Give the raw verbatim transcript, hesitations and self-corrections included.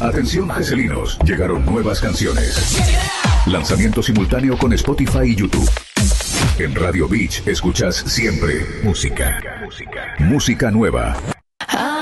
Atención geselinos, llegaron nuevas canciones. Lanzamiento simultáneo con Spotify y YouTube. En Radio Beach escuchas siempre música. Música. Música nueva.